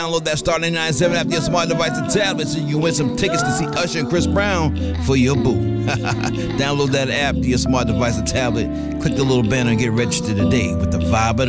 Download that Star 99.7 app to your smart device and tablet so you can win some tickets to see Usher and Chris Brown for your boo. Download that app to your smart device and tablet. Click the little banner and get registered today with the vibe of the